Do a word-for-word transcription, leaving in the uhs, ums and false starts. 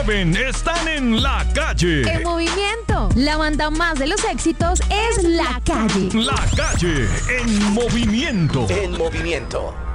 saben están en la calle. En movimiento. La banda más de los éxitos es La Calle. La Calle en movimiento. En movimiento.